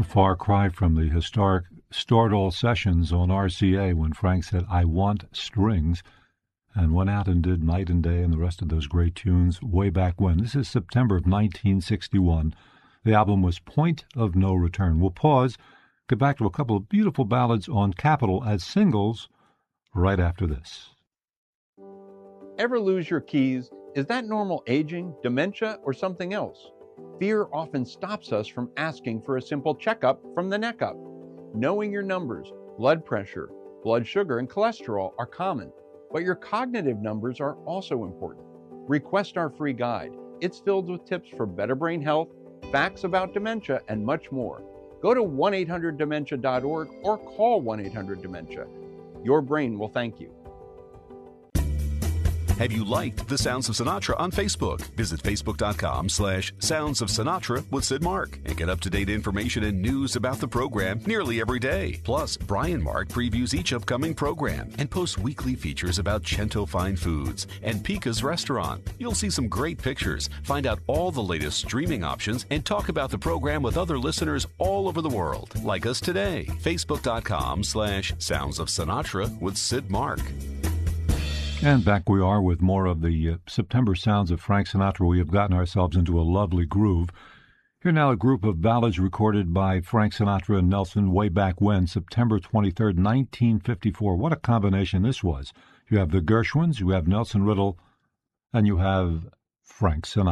A far cry from the historic Stordal sessions on RCA when Frank said, "I want strings," and went out and did Night and Day and the rest of those great tunes way back when. This is September of 1961. The album was Point of No Return. We'll pause, get back to a couple of beautiful ballads on Capitol as singles right after this. Ever lose your keys? Is that normal aging, dementia, or something else? Fear often stops us from asking for a simple checkup from the neck up. Knowing your numbers, blood pressure, blood sugar, and cholesterol are common, but your cognitive numbers are also important. Request our free guide. It's filled with tips for better brain health, facts about dementia, and much more. Go to 1-800-DEMENTIA.org or call 1-800-DEMENTIA. Your brain will thank you. Have you liked The Sounds of Sinatra on Facebook? Visit Facebook.com/Sounds of Sinatra with Sid Mark and get up-to-date information and news about the program nearly every day. Plus, Brian Mark previews each upcoming program and posts weekly features about Cento Fine Foods and Pica's Restaurant. You'll see some great pictures, find out all the latest streaming options, and talk about the program with other listeners all over the world. Like us today. Facebook.com/Sounds of Sinatra with Sid Mark. And back we are with more of the September sounds of Frank Sinatra. We have gotten ourselves into a lovely groove. Here now a group of ballads recorded by Frank Sinatra and Nelson way back when, September 23rd, 1954. What a combination this was. You have the Gershwins, you have Nelson Riddle, and you have Frank Sinatra.